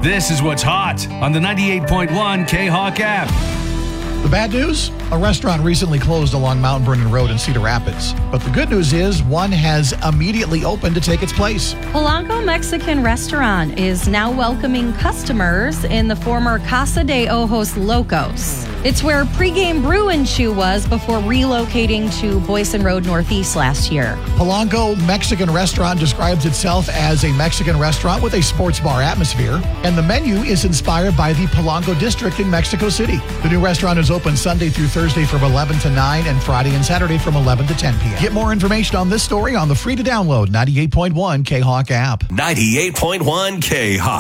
This is what's hot on the 98.1 K-Hawk app. The bad news? A restaurant recently closed along Mount Vernon Road in Cedar Rapids. But the good news is one has immediately opened to take its place. Polanco Mexican Restaurant is now welcoming customers in the former Casa de Ojos Locos. It's where Pregame Brew and Chew was before relocating to Boyson Road Northeast last year. Polanco Mexican Restaurant describes itself as a Mexican restaurant with a sports bar atmosphere, and the menu is inspired by the Polanco district in Mexico City. The new restaurant is open Sunday through Thursday from 11 to 9 and Friday and Saturday from 11 to 10 p.m. Get more information on this story on the free-to-download 98.1 K-Hawk app. 98.1 K-Hawk.